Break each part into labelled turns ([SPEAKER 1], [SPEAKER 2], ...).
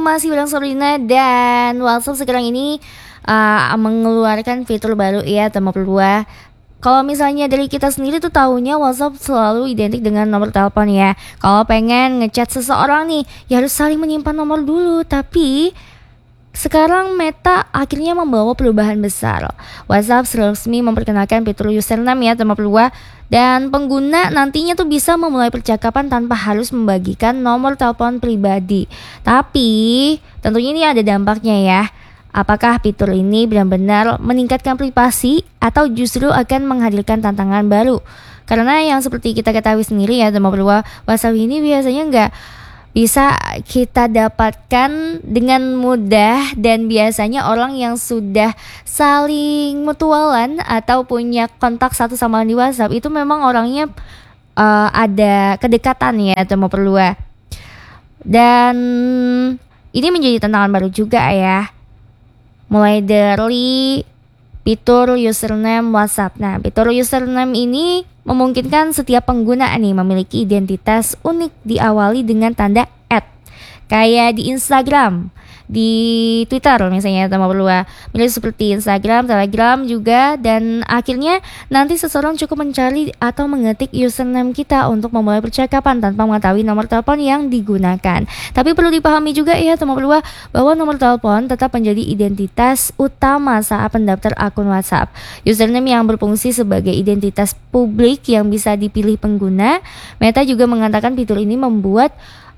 [SPEAKER 1] masih bareng Sabrina dan WhatsApp sekarang ini mengeluarkan fitur baru ya teman-teman berdua. Kalau misalnya dari kita sendiri tuh taunya WhatsApp selalu identik dengan nomor telepon ya. Kalau pengen ngechat seseorang nih, ya harus saling menyimpan nomor dulu. Tapi sekarang Meta akhirnya membawa perubahan besar. WhatsApp resmi memperkenalkan fitur username ya teman berdua. Dan pengguna nantinya tuh bisa memulai percakapan tanpa harus membagikan nomor telepon pribadi. Tapi tentunya ini ada dampaknya ya. Apakah fitur ini benar-benar meningkatkan privasi atau justru akan menghadirkan tantangan baru? Karena yang seperti kita ketahui sendiri ya teman berdua, WhatsApp ini biasanya nggak bisa kita dapatkan dengan mudah, dan biasanya orang yang sudah saling mutualan atau punya kontak satu sama lain di WhatsApp itu memang orangnya ada kedekatan ya teman berdua. Dan ini menjadi tantangan baru juga ya. Mulai dari fitur username WhatsApp. Nah, fitur username ini memungkinkan setiap pengguna nih memiliki identitas unik diawali dengan tanda @ kayak di Instagram, di Twitter misalnya teman berdua, mirip seperti Instagram, Telegram juga. Dan akhirnya nanti seseorang cukup mencari atau mengetik username kita untuk memulai percakapan tanpa mengetahui nomor telepon yang digunakan. Tapi perlu dipahami juga ya teman berdua, bahwa nomor telepon tetap menjadi identitas utama saat mendaftar akun WhatsApp. Username yang berfungsi sebagai identitas publik yang bisa dipilih pengguna. Meta juga mengatakan fitur ini membuat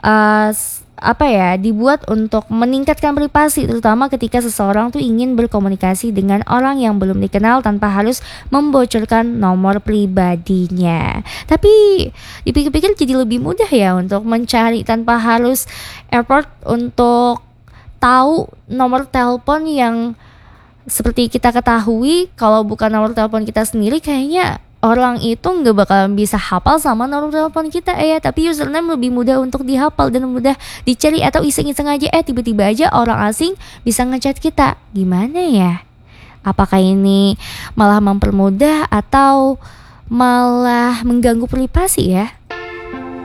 [SPEAKER 1] dibuat untuk meningkatkan privasi, terutama ketika seseorang tuh ingin berkomunikasi dengan orang yang belum dikenal tanpa harus membocorkan nomor pribadinya. Tapi dipikir-pikir jadi lebih mudah ya untuk mencari tanpa harus effort untuk tahu nomor telepon yang seperti kita ketahui. Kalau bukan nomor telepon kita sendiri, kayaknya orang itu nggak bakalan bisa hafal sama nomor telepon kita ya. Tapi username lebih mudah untuk dihafal dan mudah dicari, atau iseng-iseng aja tiba-tiba aja orang asing bisa ngechat kita. Gimana ya? Apakah ini malah mempermudah atau malah mengganggu privasi ya?